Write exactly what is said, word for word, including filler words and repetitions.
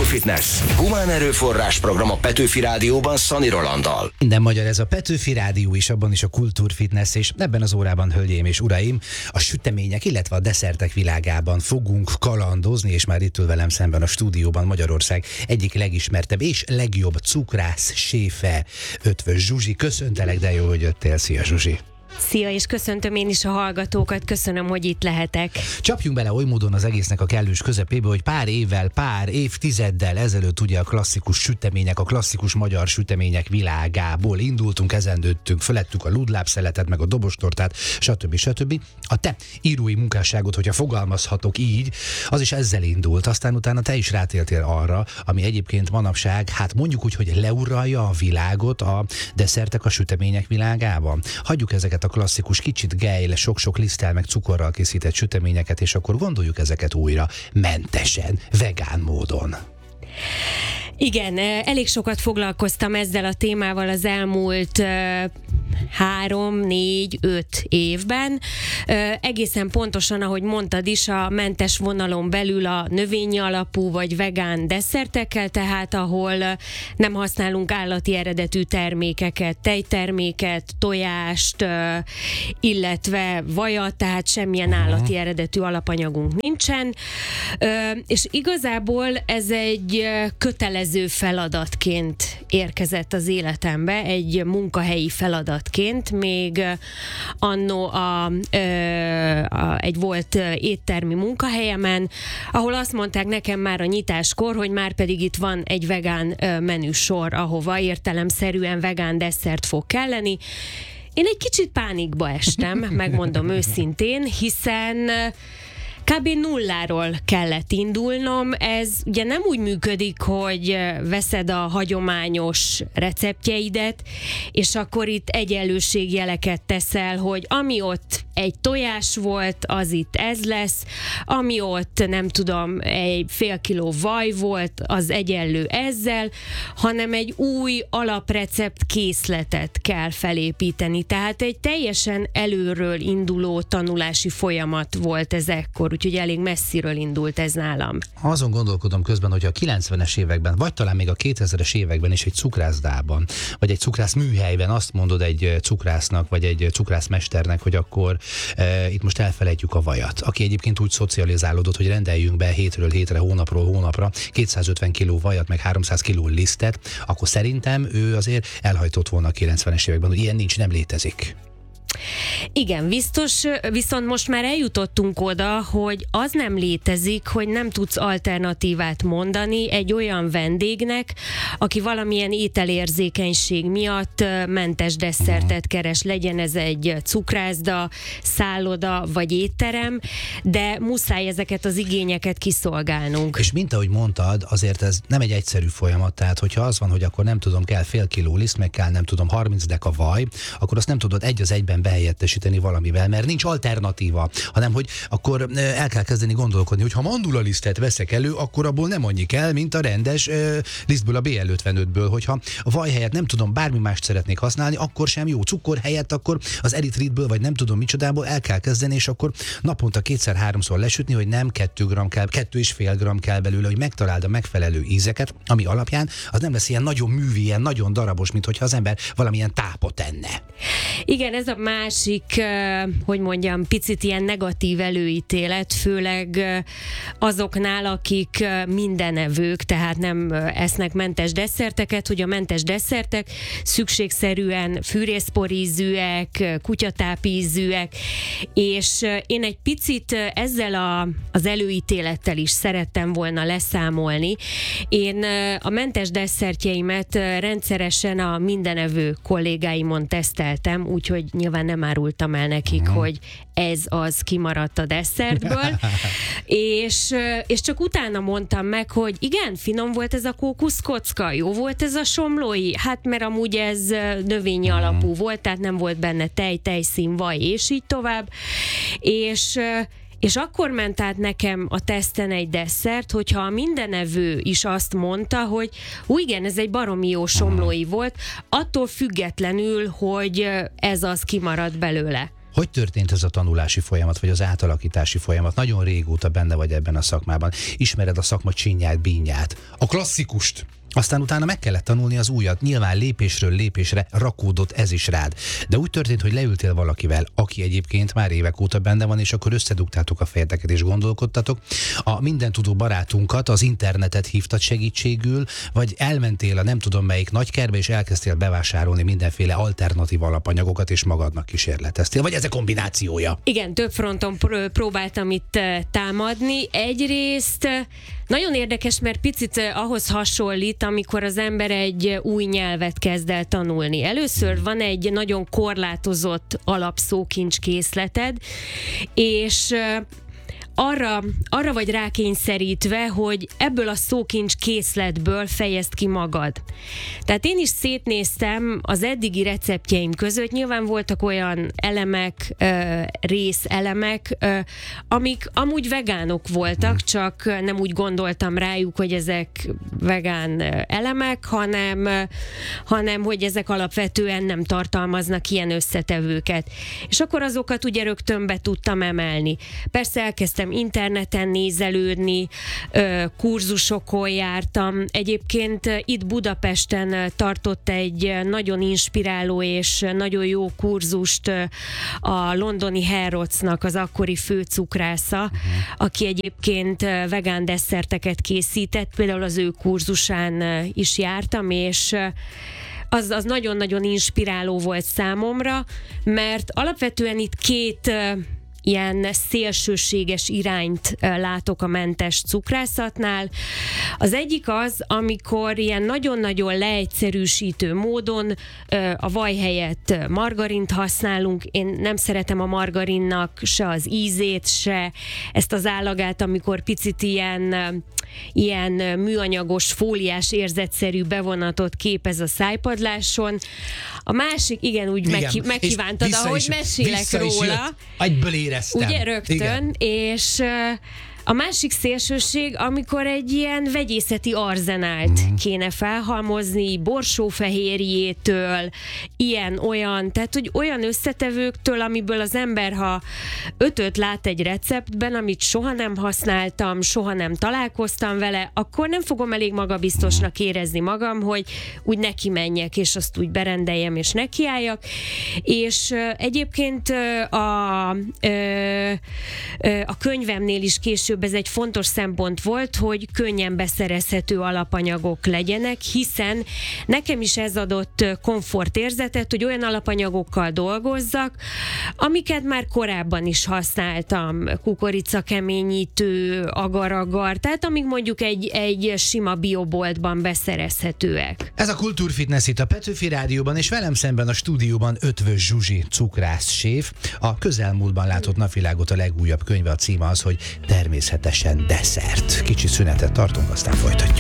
Kultúrfitness. Humán erőforrás program a Petőfi Rádióban Szani Rolanddal. Minden magyar, ez a Petőfi Rádió is, abban is a Kultúrfitness, és ebben az órában, hölgyeim és uraim, a sütemények, illetve a desszertek világában fogunk kalandozni, és már itt ül velem szemben a stúdióban Magyarország egyik legismertebb és legjobb cukrász séfe, Ötvös Zsuzsi. Köszöntelek, de jó, hogy jöttél. Szia, Zsuzsi! Szia, és köszöntöm én is a hallgatókat, köszönöm, hogy itt lehetek. Csapjunk bele oly módon az egésznek a kellős közepébe, hogy pár évvel, pár évtizeddel ezelőtt ugye a klasszikus sütemények, a klasszikus magyar sütemények világából indultunk, ezen nőttünk, fölettük a ludlábszeletet, meg a dobostortát, stb. stb. A te írói munkásságot, hogyha fogalmazhatok így, az is ezzel indult, aztán utána te is rátértél arra, ami egyébként manapság, hát mondjuk úgy, hogy leuralja a világot a desszertek, a sütemények világában. Hagyjuk ezeket a klasszikus, kicsit gejle, sok-sok liszttel meg cukorral készített süteményeket, és akkor gondoljuk ezeket újra mentesen, vegán módon. Igen, elég sokat foglalkoztam ezzel a témával az elmúlt uh, három, négy, öt évben. Uh, egészen pontosan, ahogy mondtad is, a mentes vonalon belül a növényi alapú vagy vegán desszertekkel, tehát ahol uh, nem használunk állati eredetű termékeket, tejterméket, tojást, uh, illetve vajat, tehát semmilyen uh-huh. állati eredetű alapanyagunk nincsen. Uh, és igazából ez egy uh, kötelező feladatként érkezett az életembe, egy munkahelyi feladatként, még anno a, a, egy volt éttermi munkahelyemen, ahol azt mondták nekem már a nyitáskor, hogy már pedig itt van egy vegán menüsor, ahova értelemszerűen vegán desszert fog kelleni. Én egy kicsit pánikba estem, megmondom őszintén, hiszen kb. Nulláról kellett indulnom. Ez ugye nem úgy működik, hogy veszed a hagyományos receptjeidet, és akkor itt egyenlőségjeleket teszel, hogy ami ott egy tojás volt, az itt ez lesz, ami ott nem tudom, egy fél kiló vaj volt, az egyenlő ezzel, hanem egy új alaprecept készletet kell felépíteni. Tehát egy teljesen előről induló tanulási folyamat volt ez ekkor, úgyhogy elég messziről indult ez nálam. Azon gondolkodom közben, hogy a kilencvenes években, vagy talán még a kétezres években is egy cukrászdában, vagy egy cukrász műhelyben azt mondod egy cukrásznak, vagy egy cukrászmesternek, hogy akkor e, itt most elfelejtjük a vajat. Aki egyébként úgy szocializálódott, hogy rendeljünk be hétről hétre, hónapról hónapra kétszázötven kiló vajat, meg háromszáz kiló lisztet, akkor szerintem ő azért elhajtott volna a kilencvenes években, hogy ilyen nincs, nem létezik. Igen, biztos, viszont most már eljutottunk oda, hogy az nem létezik, hogy nem tudsz alternatívát mondani egy olyan vendégnek, aki valamilyen ételérzékenység miatt mentes desszertet keres, legyen ez egy cukrászda, szálloda vagy étterem, de muszáj ezeket az igényeket kiszolgálnunk. És mint ahogy mondtad, azért ez nem egy egyszerű folyamat, tehát hogyha az van, hogy akkor nem tudom, kell fél kiló liszt, meg kell nem tudom harminc deka vaj, akkor azt nem tudod egy az egyben behelyettesíteni valamivel, mert nincs alternatíva, hanem hogy akkor el kell kezdeni gondolkodni, hogy ha mandula lisztet veszek elő, akkor abból nem annyi kell, mint a rendes uh, lisztből, a bé el ötvenötből, hogyha a vaj helyett nem tudom, bármi mást szeretnék használni, akkor sem jó. Cukor helyett akkor az eritritből, vagy nem tudom micsodából el kell kezdeni, és akkor naponta kétszer-háromszor lesütni, hogy nem kettő gram kell, kettő és fél gram kell belőle, hogy megtaláld a megfelelő ízeket, ami alapján az nem lesz ilyen nagyon művi, ilyen nagyon darabos, mint hogyha az ember valamilyen tápot enne. Igen, ez a másik, hogy mondjam, picit ilyen negatív előítélet, főleg azoknál, akik mindenevők, tehát nem esznek mentes desszerteket, hogy a mentes desszertek szükségszerűen fűrészporízűek, kutyatápízűek, és én egy picit ezzel a, az előítélettel is szerettem volna leszámolni. Én a mentes desszertjeimet rendszeresen a mindenevő kollégáimon teszteltem, úgyhogy nyilván nem árultam el nekik, uh-huh. hogy ez az kimaradt a desszertből, és, és csak utána mondtam meg, hogy igen, finom volt ez a kókuszkocka, jó volt ez a somlói, hát mert amúgy ez növényi uh-huh. alapú volt, tehát nem volt benne tej, tejszín, vaj, és így tovább, és És akkor ment át nekem a teszten egy desszert, hogyha a mindenevő is azt mondta, hogy hú, igen, ez egy baromi jó somlói volt, attól függetlenül, hogy ez az kimaradt belőle. Hogy történt ez a tanulási folyamat, vagy az átalakítási folyamat? Nagyon régóta benne vagy ebben a szakmában. Ismered a szakma csinyát, bínyát, a klasszikust. Aztán utána meg kellett tanulni az újat. Nyilván lépésről lépésre rakódott ez is rád. De úgy történt, hogy leültél valakivel, aki egyébként már évek óta benne van, és akkor összedugtátok a fejeteket és gondolkodtatok. A mindentudó barátunkat, az internetet hívtad segítségül, vagy elmentél a nem tudom melyik nagykertbe, és elkezdtél bevásárolni mindenféle alternatív alapanyagokat, és magadnak kísérleteztél. Vagy ez a kombinációja? Igen, több fronton pr- próbáltam itt támadni. Egyrészt nagyon érdekes, mert picit ahhoz hasonlít, amikor az ember egy új nyelvet kezd el tanulni. Először van egy nagyon korlátozott alapszókincskészleted, és arra, arra vagy rákényszerítve, hogy ebből a szókincs készletből fejezd ki magad. Tehát én is szétnéztem az eddigi receptjeim között, nyilván voltak olyan elemek, részelemek, amik amúgy vegánok voltak, csak nem úgy gondoltam rájuk, hogy ezek vegán elemek, hanem, hanem hogy ezek alapvetően nem tartalmaznak ilyen összetevőket. És akkor azokat ugye rögtön be tudtam emelni. Persze elkezdtem interneten nézelődni, kurzusokon jártam. Egyébként itt Budapesten tartott egy nagyon inspiráló és nagyon jó kurzust a londoni Harrodsnak az akkori főcukrásza, uh-huh. aki egyébként vegán desszerteket készített, például az ő kurzusán is jártam, és az, az nagyon-nagyon inspiráló volt számomra, mert alapvetően itt két ilyen szélsőséges irányt látok a mentes cukrászatnál. Az egyik az, amikor ilyen nagyon-nagyon leegyszerűsítő módon a vaj helyett margarint használunk. Én nem szeretem a margarinnak se az ízét, se ezt az állagát, amikor picit ilyen ilyen műanyagos, fóliás, érzetszerű bevonatot képez a szájpadláson. A másik, igen, úgy igen, meghi- megkívántad, ahogy mesélek róla. Egyből éreztem. Ugye rögtön, igen. És a másik szélsőség, amikor egy ilyen vegyészeti arzenált mm. kéne felhalmozni, borsófehérjétől, ilyen-olyan, tehát hogy olyan összetevőktől, amiből az ember, ha ötöt lát egy receptben, amit soha nem használtam, soha nem találkoztam vele, akkor nem fogom elég magabiztosnak érezni magam, hogy úgy neki menjek, és azt úgy berendeljem, és nekiálljak. És egyébként a, a könyvemnél is később ez egy fontos szempont volt, hogy könnyen beszerezhető alapanyagok legyenek, hiszen nekem is ez adott komfortérzetet, hogy olyan alapanyagokkal dolgozzak, amiket már korábban is használtam, kukoricakeményítő, agar-agar, tehát amik mondjuk egy, egy sima bioboltban beszerezhetőek. Ez a Kultúrfitness itt a Petőfi Rádióban, és velem szemben a stúdióban Ötvös Zsuzsi cukrászséf. A közelmúltban látott napvilágot a legújabb könyve, a címe az, hogy Természetesen desszert. Kicsi szünetet tartunk, aztán folytatjuk.